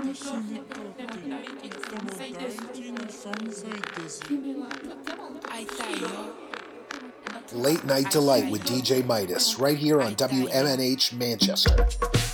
Late Night Delight with DJ Midas, right here on WMNH Manchester.